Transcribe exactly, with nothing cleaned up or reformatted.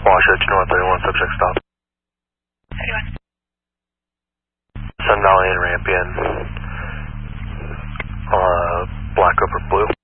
Washer, two north thirty-one, subject stop. thirty-one. Sun Valley and Rampion. Uh, black over blue.